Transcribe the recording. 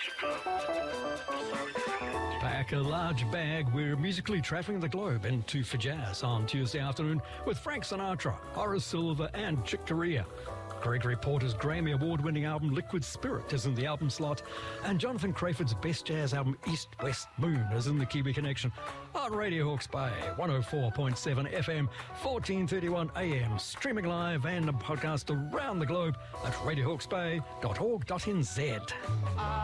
Pack a large bag. We're musically travelling the globe into For Jazz on Tuesday afternoon with Frank Sinatra, Horace Silver and Chick Corea. Gregory Porter's Grammy Award-winning album Liquid Spirit is in the album slot, and Jonathan Crayford's best jazz album East West Moon is in the Kiwi Connection on Radio Hawke's Bay, 104.7 FM, 1431 AM, streaming live and a podcast around the globe at radiohawksbay.org.nz.